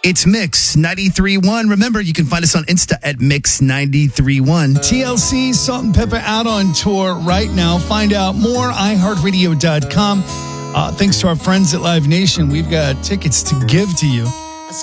It's Mix 93.1. Remember, you can find us on Insta at Mix 93.1. TLC Salt and Pepper out on tour right now. Find out more, iHeartRadio.com. Thanks to our friends at Live Nation, we've got tickets to give to you.